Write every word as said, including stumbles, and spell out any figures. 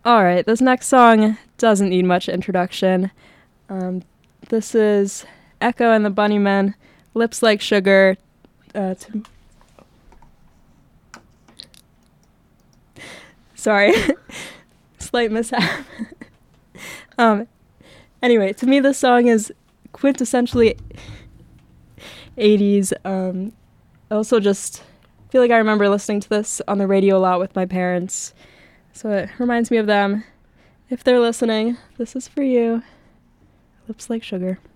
All right, this next song doesn't need much introduction. Um, this is Echo and the Bunnymen, Lips Like Sugar. Uh, to Sorry, slight mishap. um, anyway, to me this song is quintessentially eighties. Um, I also just feel like I remember listening to this on the radio a lot with my parents. So it reminds me of them. If they're listening, this is for you. Lips Like Sugar.